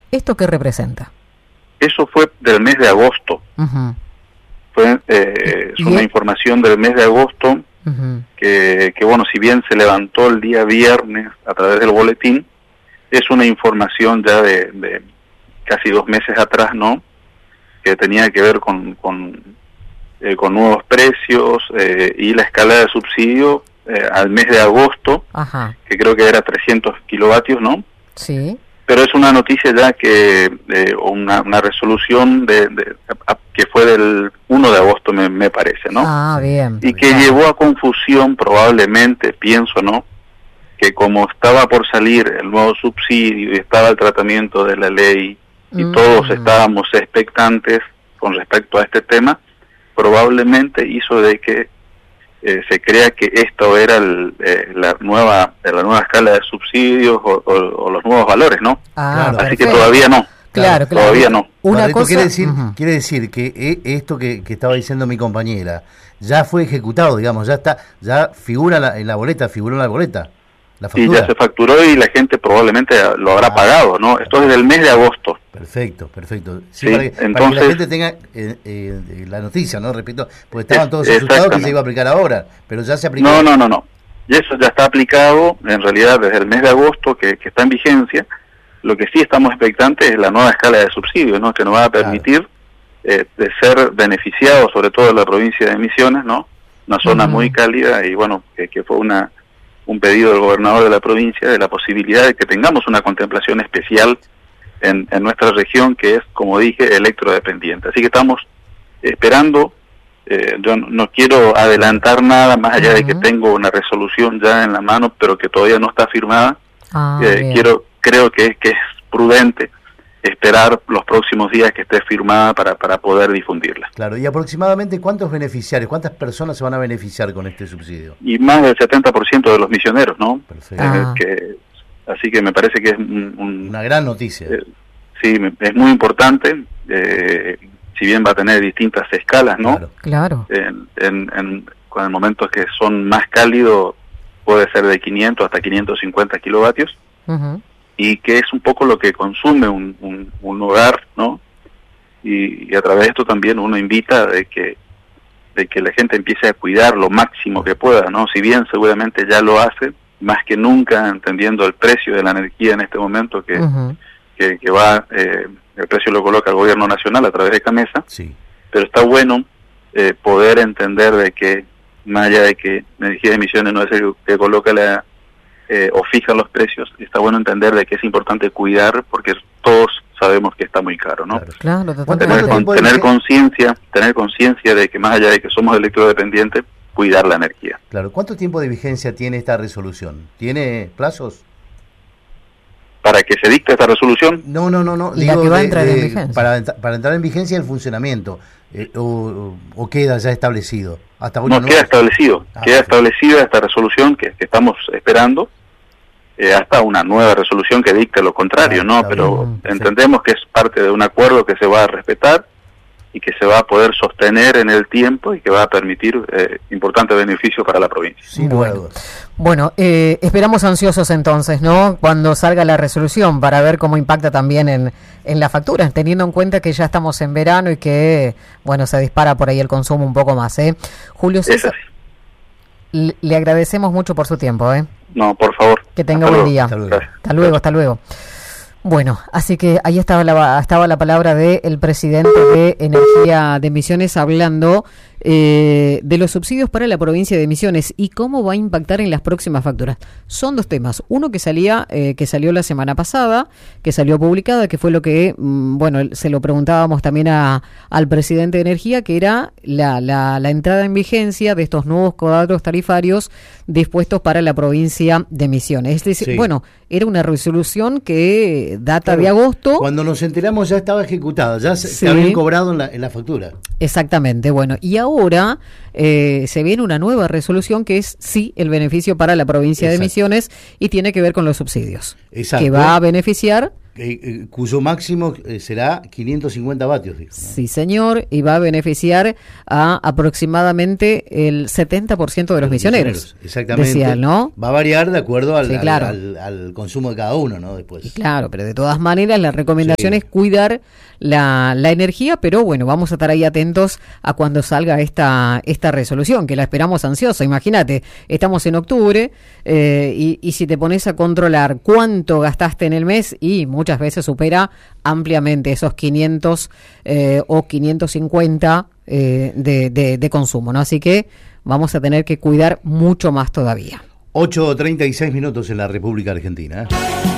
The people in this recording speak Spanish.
¿Esto qué representa? Eso fue del mes de agosto. Uh-huh. Es una información del mes de agosto uh-huh. que bueno, si bien se levantó el día viernes a través del boletín, es una información ya de casi 2 meses atrás, ¿no? Que tenía que ver con nuevos precios y la escala de subsidio al mes de agosto, Ajá. que creo que era 300 kilovatios, ¿no? Sí. Pero es una noticia ya que, una resolución que fue del 1 de agosto, me parece, ¿no? Ah, bien. Y que llevó a confusión probablemente, pienso, ¿no? Que como estaba por salir el nuevo subsidio y estaba el tratamiento de la ley y todos estábamos expectantes con respecto a este tema, probablemente hizo de que se crea que esto era la nueva escala de subsidios o los nuevos valores, ¿no? Ah, así perfecto. que todavía no. Claro. Todavía no. Una Barreto, cosa quiere decir que esto que estaba diciendo mi compañera ya fue ejecutado, digamos, ya figura en la boleta, la Sí, factura. ya se facturó y la gente probablemente lo habrá pagado, ¿no? Esto es del mes de agosto. Perfecto. Sí, para que la gente tenga la noticia, ¿no? Repito, porque estaban todos asustados que se iba a aplicar ahora, pero ya se aplicó. No. Y eso ya está aplicado, en realidad, desde el mes de agosto, que está en vigencia. Lo que sí estamos expectantes es la nueva escala de subsidios, ¿no? Que nos va a permitir de ser beneficiados, sobre todo en la provincia de Misiones, ¿no? Una zona muy cálida y, bueno, que fue un pedido del gobernador de la provincia de la posibilidad de que tengamos una contemplación especial en nuestra región, que es, como dije, electrodependiente. Así que estamos esperando. Yo no quiero adelantar nada más allá de que tengo una resolución ya en la mano, pero que todavía no está firmada. Creo que es prudente esperar los próximos días que esté firmada para poder difundirla. Claro, y aproximadamente ¿cuántos beneficiarios, cuántas personas se van a beneficiar con este subsidio? Y más del 70% de los misioneros, ¿no? Perfecto. Así que me parece que es una gran noticia. Sí, es muy importante, si bien va a tener distintas escalas, ¿no? Claro. Con el momento que son más cálidos, puede ser de 500 hasta 550 kilovatios. Uh-huh. Y que es un poco lo que consume un hogar, ¿no? Y a través de esto también uno invita de que la gente empiece a cuidar lo máximo que pueda, ¿no? Si bien seguramente ya lo hace, más que nunca entendiendo el precio de la energía en este momento que va, el precio lo coloca el gobierno nacional a través de CAMESA, sí. Pero está bueno poder entender de que, más allá de que Energía de Misiones no es el que coloca o fija los precios, está bueno entender de que es importante cuidar, porque todos sabemos que está muy caro, ¿no? Claro, totalmente. Tener conciencia de que más allá de que somos electrodependientes, cuidar la energía. Claro, ¿cuánto tiempo de vigencia tiene esta resolución? ¿Tiene plazos? ¿Para que se dicte esta resolución? No. Digo, que va a entrar en vigencia. Para entrar en vigencia el funcionamiento, o queda ya establecido. Queda establecido. Queda establecida esta resolución que estamos esperando, hasta una nueva resolución que dicte lo contrario, ¿no? Pero entendemos que es parte de un acuerdo que se va a respetar y que se va a poder sostener en el tiempo y que va a permitir importante beneficio para la provincia. Sin duda. Bueno, esperamos ansiosos entonces, ¿no? Cuando salga la resolución para ver cómo impacta también en la factura, teniendo en cuenta que ya estamos en verano y que, bueno, se dispara por ahí el consumo un poco más, ¿eh? Julio César, le agradecemos mucho por su tiempo, ¿eh? No, por favor. Que tenga buen día. Hasta luego. Bueno, así que ahí estaba la palabra del presidente de Energía de Misiones hablando de los subsidios para la provincia de Misiones y cómo va a impactar en las próximas facturas. Son dos temas. Uno que salió la semana pasada, que salió publicada, que fue lo que, se lo preguntábamos también al presidente de Energía, que era la entrada en vigencia de estos nuevos cuadros tarifarios dispuestos para la provincia de Misiones. Es decir, era una resolución que data de agosto. Cuando nos enteramos ya estaba ejecutada, ya se habían cobrado en la factura. Exactamente, y ahora se viene una nueva resolución que es el beneficio para la provincia de Misiones y tiene que ver con los subsidios. Exacto. Que va a beneficiar cuyo máximo será 550 vatios, dijo, ¿no? Sí, señor, y va a beneficiar a aproximadamente el 70% de los misioneros. Exactamente. Decía, ¿no? Va a variar de acuerdo Sí, claro. al consumo de cada uno, ¿no? Después. Y claro, pero de todas maneras la recomendación es cuidar la energía, pero bueno, vamos a estar ahí atentos a cuando salga esta resolución, que la esperamos ansiosa. Imagínate, estamos en octubre y si te pones a controlar cuánto gastaste en el mes, y muchas veces supera ampliamente esos 500 o 550 de consumo, ¿no? Así que vamos a tener que cuidar mucho más todavía. 8:36 en la República Argentina.